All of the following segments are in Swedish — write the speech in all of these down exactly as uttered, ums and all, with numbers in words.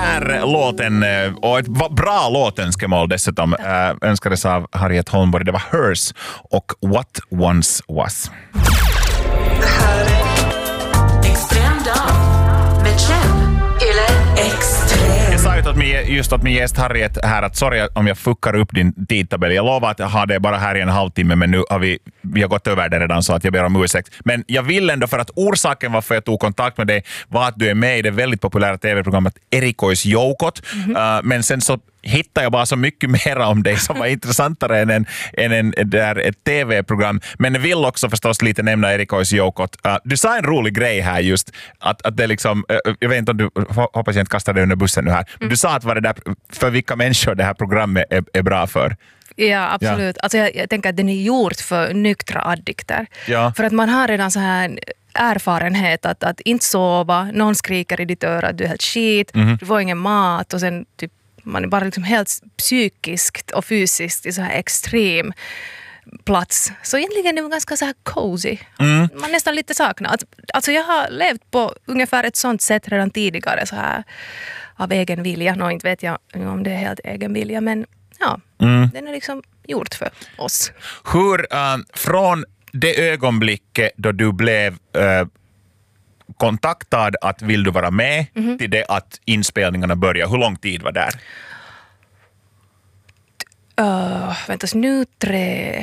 här låten, och ett bra låtönskemål dessutom, äh, önskades av Harriet Holmborg. Det var Hers och What Once Was. Det här är Extrem dag med Kjell Yle Extrem. Jag sa ju att min, just att min gäst Harriet här att sorry om jag fuckar upp din tidtabell. Jag lovar att jag har det bara här i en halvtimme, men nu har vi, vi har gått över det redan så att jag ber om ursäkt. Men jag vill ändå, för att orsaken varför jag tog kontakt med dig var att du är med i det väldigt populära tv-programmet Erikoisjoukot. Mm-hmm. Uh, men sen så hittar jag bara så mycket mer om dig som var intressantare än, en, än en, där ett tv-program. Men jag vill också förstås lite nämna Erikoisjoukot. Uh, du sa en rolig grej här just, att, att det liksom, uh, jag vet inte om du, hoppas jag inte kastar dig under bussen nu här. Mm. Du sa att vad det där, för vilka människor det här programmet är, är bra för. Ja, absolut. Ja. Alltså jag, jag tänker att den är gjort för nyktra addikter. Ja. För att man har redan så här erfarenhet att, att inte sova, någon skriker i ditt öra att du är helt skit, mm-hmm. du får ingen mat och sen typ man är bara liksom helt psykiskt och fysiskt i så här extrem plats. Så egentligen är det ganska så här cozy. Mm. Man nästan lite saknar. Alltså jag har levt på ungefär ett sånt sätt redan tidigare så här av egen vilja. Nå, inte vet jag om det är helt egen vilja, men ja, mm. den är liksom gjort för oss. Hur, uh, från det ögonblicket då du blev uh, kontaktad att vill du vara med mm-hmm. till det att inspelningarna börjar, hur lång tid var där? Uh, väntas nu tre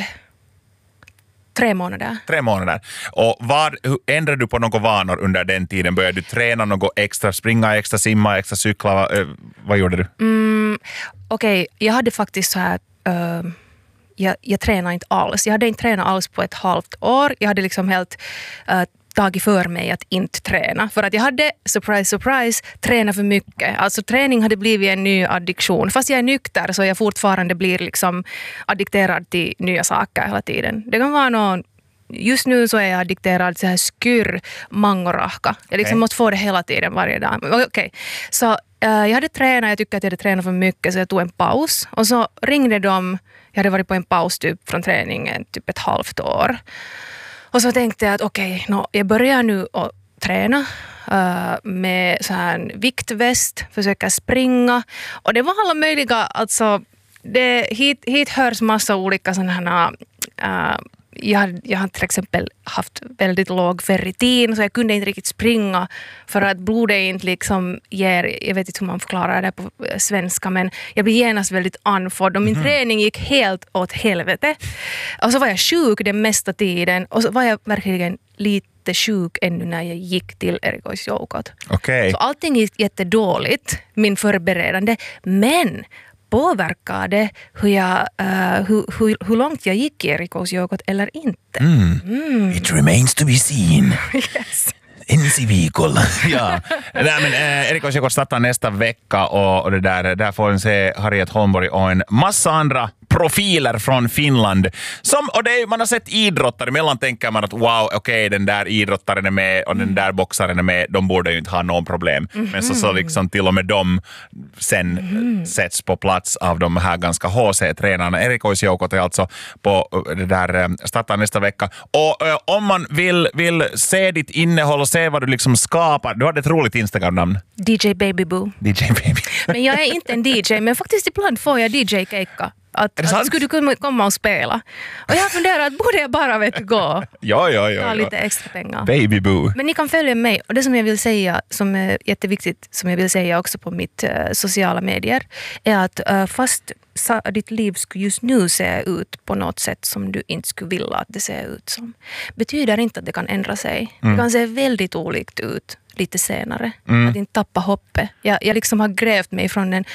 tre månader. Tre månader. Och vad, ändrade du på några vanor under den tiden? Började du träna något extra, springa extra, simma extra, cykla? Vad, vad gjorde du? Mm, Okej, okay. jag hade faktiskt så här uh, jag, jag tränade inte alls. Jag hade inte tränat alls på ett halvt år. Jag hade liksom helt uh, tagit för mig att inte träna. För att jag hade, surprise, surprise, tränat för mycket. Alltså träning hade blivit en ny addiktion. Fast jag är nykter så jag fortfarande blir liksom addikterad till nya saker hela tiden. Det kan vara någon, just nu så är jag addikterad till så här skyr, mangorahka. Jag liksom okay. måste få det hela tiden varje dag. Okej, okay. Så uh, jag hade tränat, jag tyckte att jag hade tränat för mycket så jag tog en paus. Och så ringde de, jag hade varit på en paus typ från träningen typ ett halvt år. Och så tänkte jag att okej, okay, no, jag börjar nu att träna uh, med så här en viktväst, försöka springa. Och det var alla möjliga, alltså det, hit, hit hörs massa olika sådana uh, jag, jag har till exempel haft väldigt låg ferritin så jag kunde inte riktigt springa för att blodet inte liksom ger, jag vet inte hur man förklarar det på svenska, men jag blev genast väldigt andfådd och min mm. träning gick helt åt helvete. Och så var jag sjuk den mesta tiden och så var jag verkligen lite sjuk ännu när jag gick till Erikoisjoukot. Okay. Så allting gick jättedåligt, min förberedande, men påverkade hur, jag, uh, hur, hur, hur långt jag gick i Erikoisjoukot eller inte. Mm. Mm. It remains to be seen. Yes. Ensi viikolla. Ja. Nej, men äh, Erikoisjoukot startar nästa vecka och, och det där, där får en se Harriet Holmborg och en massa andra profiler från Finland. Som, och det är, man har sett idrottare, mellan tänker man att wow, okej, okay, den där idrottaren är med och den där boxaren är med, de borde ju inte ha någon problem. Mm-hmm. Men så, så liksom till och med de sen mm-hmm. sätts på plats av de här ganska H C-tränarna. Erikoisjoukot är alltså på det där, startar nästa vecka. Och ö, om man vill, vill se ditt innehåll och se vad du liksom skapar, du har ett roligt Instagram-namn. D J Baby Boo. D J Baby. Men jag är inte en D J, men faktiskt ibland får jag D J-keikka. Att, att skulle du komma och spela. Och jag funderar att borde jag bara vet gå. Ja, ja, ja. Ta lite extra pengar. Baby boo. Men ni kan följa mig. Och det som jag vill säga, som är jätteviktigt, som jag vill säga också på mitt uh, sociala medier, är att uh, fast sa, ditt liv skulle just nu se ut på något sätt som du inte skulle vilja att det ser ut som, betyder inte att det kan ändra sig. Mm. Det kan se väldigt olikt ut lite senare. Mm. Att inte tappa hoppet. Jag, jag liksom har grävt mig från en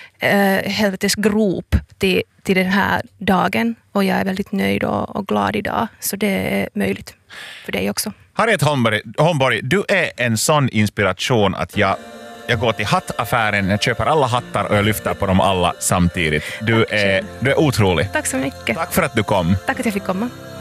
Uh, helvetes grop till, till den här dagen och jag är väldigt nöjd och, och glad idag, så det är möjligt för dig också. Harriet Holmborg, Holmborg, du är en sån inspiration att jag, jag går till hattaffären, jag köper alla hattar och jag lyfter på dem alla samtidigt. Du är, du är otrolig. Tack så mycket. Tack för att du kom. Tack att jag fick komma.